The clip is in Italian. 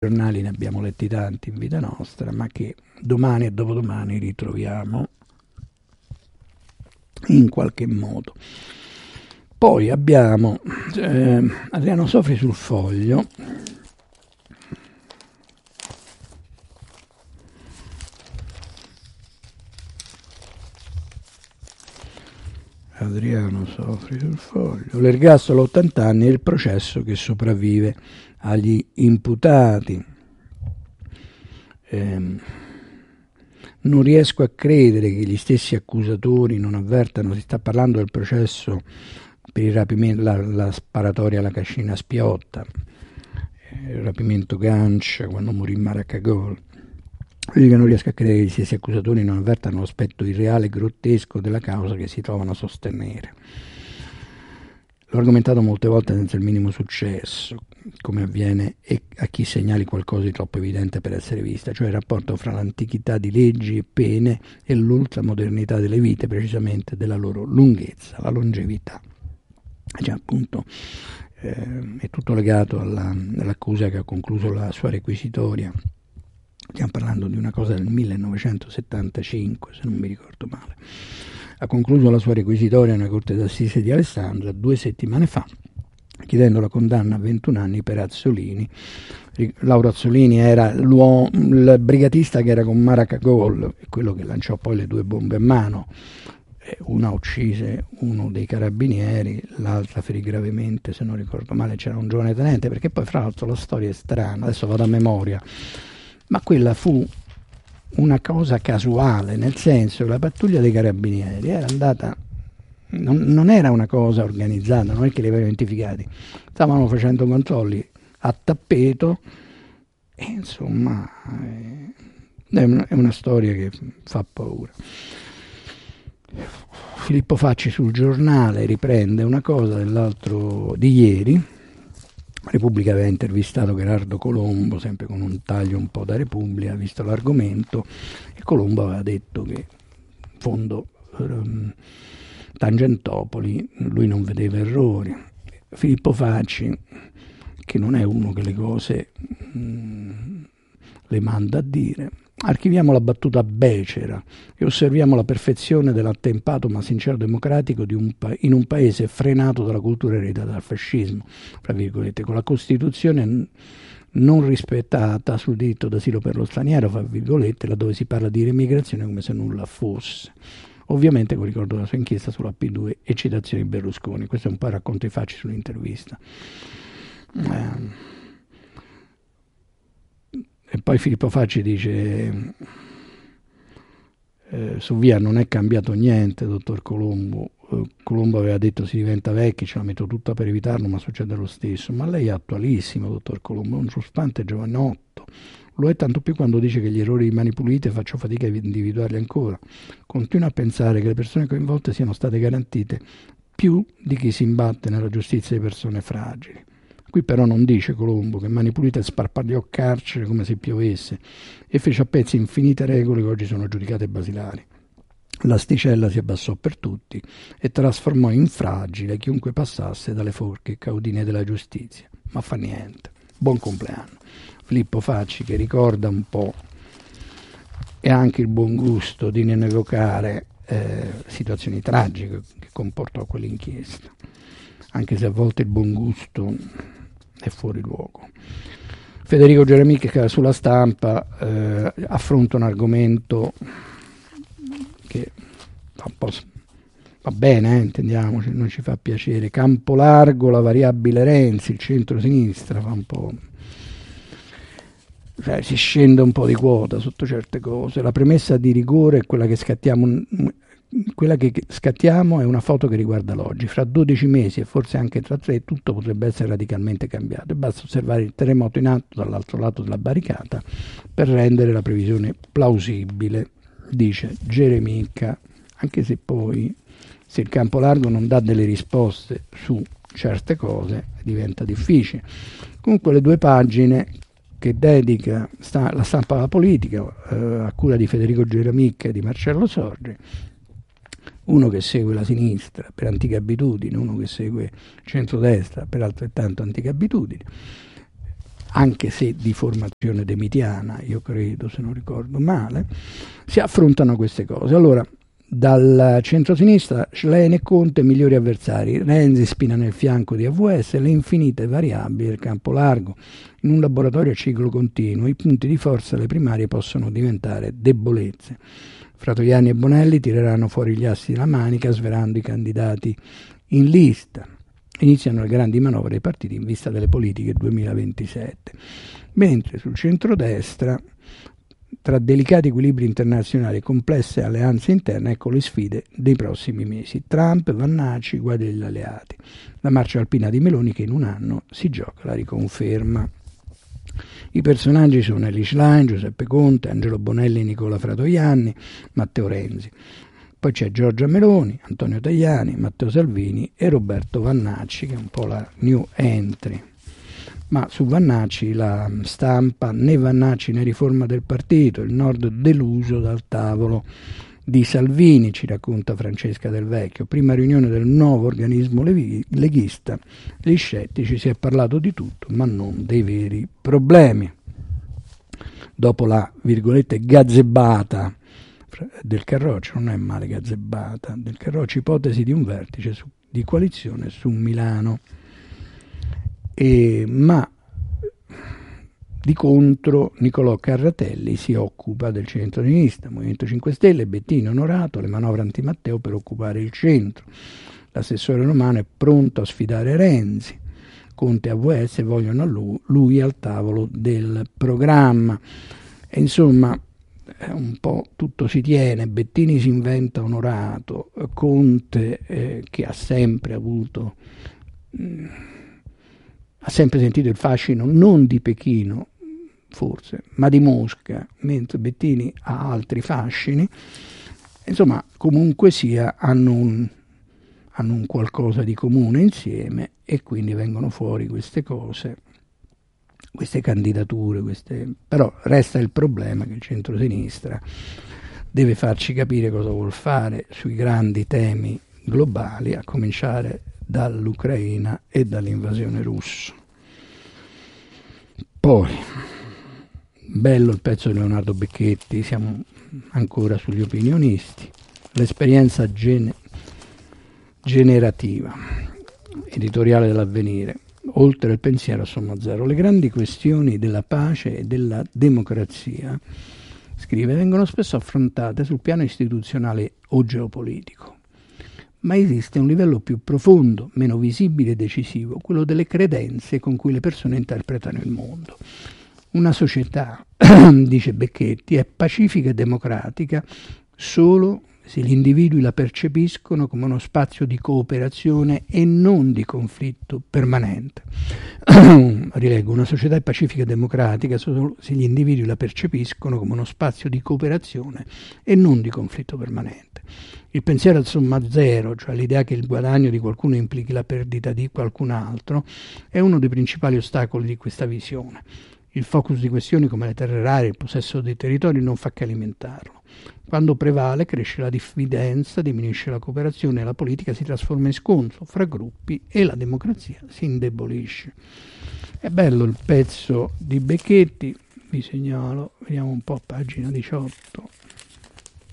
giornali ne abbiamo letti tanti in vita nostra, ma che domani e dopodomani ritroviamo in qualche modo. Poi abbiamo Adriano Sofri sul Foglio. Adriano Sofri sul Foglio. L'ergastolo 80 anni e il processo che sopravvive agli imputati. Non riesco a credere che gli stessi accusatori non avvertano, si sta parlando del processo per il rapimento, la sparatoria alla Cascina Spiotta, il rapimento Gancia quando morì Maracagol. Io non riesco a credere che gli stessi accusatori non avvertano l'aspetto irreale e grottesco della causa che si trovano a sostenere. L'ho argomentato molte volte senza il minimo successo, come avviene a chi segnali qualcosa di troppo evidente per essere vista, cioè il rapporto fra l'antichità di leggi e pene e l'ultramodernità delle vite, precisamente della loro lunghezza, la longevità. Cioè, appunto, è tutto legato all'accusa che ha concluso la sua requisitoria. Stiamo parlando di una cosa del 1975, se non mi ricordo male. Ha concluso la sua requisitoria nella Corte d'Assise di Alessandria 2 settimane fa, chiedendo la condanna a 21 anni per Azzolini. Lauro Azzolini era il brigatista che era con Maracagol, quello che lanciò poi le 2 bombe a mano. Una uccise uno dei carabinieri, l'altra ferì gravemente, se non ricordo male c'era un giovane tenente, perché poi fra l'altro la storia è strana, adesso vado a memoria, ma quella fu una cosa casuale, nel senso che la pattuglia dei carabinieri era andata, non era una cosa organizzata, non è che li avevano identificati, stavano facendo controlli a tappeto e insomma è una storia che fa paura. Filippo Facci sul Giornale riprende una cosa di ieri. Repubblica aveva intervistato Gerardo Colombo, sempre con un taglio un po' da Repubblica, ha visto l'argomento, e Colombo aveva detto che in fondo Tangentopoli lui non vedeva errori. Filippo Facci, che non è uno che le cose le manda a dire, archiviamo la battuta becera e osserviamo la perfezione dell'attempato ma sincero democratico in un paese frenato dalla cultura ereditata dal fascismo, tra virgolette, con la Costituzione non rispettata sul diritto d'asilo per lo straniero, fra virgolette, laddove si parla di immigrazione come se nulla fosse. Ovviamente con ricordo della sua inchiesta sulla P2 e citazioni di Berlusconi. Questo è un po' il racconto di Facci sull'intervista. E poi Filippo Facci dice su Via non è cambiato niente, dottor Colombo. Colombo aveva detto si diventa vecchi, ce la metto tutta per evitarlo, ma succede lo stesso. Ma lei è attualissimo, dottor Colombo, è un frustrante giovanotto. Lo è tanto più quando dice che gli errori di Mani Pulite faccio fatica a individuarli ancora. Continua a pensare che le persone coinvolte siano state garantite più di chi si imbatte nella giustizia di persone fragili. Qui però non dice Colombo che Mani Pulite sparpagliò carcere come se piovesse e fece a pezzi infinite regole che oggi sono giudicate basilari. L'asticella si abbassò per tutti e trasformò in fragile chiunque passasse dalle forche caudine della giustizia. Ma fa niente. Buon compleanno. Filippo Facci, che ricorda un po' e ha anche il buon gusto di non evocare situazioni tragiche che comportò quell'inchiesta, anche se a volte il buon gusto è fuori luogo. Federico Geremicca sulla Stampa affronta un argomento che fa un po' va bene, intendiamoci, non ci fa piacere. Campo largo, la variabile Renzi, il centro-sinistra fa un po'. Cioè, si scende un po' di quota sotto certe cose. La premessa di rigore è quella che scattiamo. Quella che scattiamo è una foto che riguarda l'oggi. Fra 12 mesi e forse anche tra 3 tutto potrebbe essere radicalmente cambiato. E basta osservare il terremoto in atto dall'altro lato della barricata per rendere la previsione plausibile, dice Geremicca, anche se poi se il campo largo non dà delle risposte su certe cose diventa difficile. Comunque le 2 pagine che dedica la Stampa alla politica a cura di Federico Geremicca e di Marcello Sorgi, uno che segue la sinistra per antiche abitudini, uno che segue il centrodestra per altrettanto antiche abitudini, anche se di formazione demitiana, io credo, se non ricordo male, si affrontano queste cose. Allora, dal centro-sinistra, Schlein e Conte migliori avversari, Renzi spina nel fianco di AVS, le infinite variabili del campo largo. In un laboratorio a ciclo continuo i punti di forza alle primarie possono diventare debolezze. Fratoianni e Bonelli tireranno fuori gli assi della manica svelando i candidati in lista. Iniziano le grandi manovre dei partiti in vista delle politiche 2027, mentre sul centrodestra, tra delicati equilibri internazionali e complesse alleanze interne, ecco le sfide dei prossimi mesi. Trump, Vannacci, guai degli alleati. La marcia alpina di Meloni che in un anno si gioca la riconferma. I personaggi sono Elly Schlein, Giuseppe Conte, Angelo Bonelli, Nicola Fratoianni, Matteo Renzi. Poi c'è Giorgia Meloni, Antonio Tajani, Matteo Salvini e Roberto Vannacci, che è un po' la new entry. Ma su Vannacci la stampa, né Vannacci né riforma del partito, il Nord deluso dal tavolo di Salvini, ci racconta Francesca Del Vecchio. Prima riunione del nuovo organismo leghista, gli scettici, si è parlato di tutto, ma non dei veri problemi. Dopo la, virgolette, gazzebata del Carroccio, non è male gazzebata, del Carroccio, ipotesi di un vertice di coalizione su Milano. Ma di contro Nicolò Carratelli si occupa del centro-sinistra, Movimento 5 Stelle, Bettino Onorato, le manovre anti-Matteo per occupare il centro. L'assessore Romano è pronto a sfidare Renzi. Conte e AVS vogliono lui al tavolo del programma. E insomma, un po' tutto si tiene. Bettini si inventa Onorato, Conte che ha sempre avuto... ha sempre sentito il fascino non di Pechino, forse, ma di Mosca, mentre Bettini ha altri fascini. Insomma, comunque sia, hanno un qualcosa di comune insieme e quindi vengono fuori queste cose, queste candidature, però resta il problema che il centro-sinistra deve farci capire cosa vuol fare sui grandi temi globali, a cominciare dall'Ucraina e dall'invasione russa. Poi, bello il pezzo di Leonardo Becchetti, siamo ancora sugli opinionisti, l'esperienza generativa, editoriale dell'Avvenire, oltre il pensiero a somma zero. Le grandi questioni della pace e della democrazia, scrive, vengono spesso affrontate sul piano istituzionale o geopolitico. Ma esiste un livello più profondo, meno visibile e decisivo, quello delle credenze con cui le persone interpretano il mondo. Una società, dice Becchetti, è pacifica e democratica solo se gli individui la percepiscono come uno spazio di cooperazione e non di conflitto permanente. Rileggo, una società è pacifica e democratica solo se gli individui la percepiscono come uno spazio di cooperazione e non di conflitto permanente. Il pensiero al somma zero, cioè l'idea che il guadagno di qualcuno implichi la perdita di qualcun altro, è uno dei principali ostacoli di questa visione. Il focus di questioni come le terre rare e il possesso dei territori non fa che alimentarlo. Quando prevale cresce la diffidenza, diminuisce la cooperazione e la politica si trasforma in scontro fra gruppi e la democrazia si indebolisce. È bello il pezzo di Becchetti, vi segnalo, vediamo un po', pagina 18,